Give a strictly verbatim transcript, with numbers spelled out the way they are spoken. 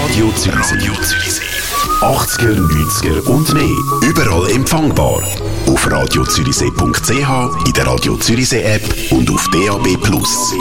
Radio Zürichsee. achtziger, neunziger und mehr. Überall empfangbar. Auf radio zürichsee punkt c h, in der Radio Zürichsee App und auf D A B Plus.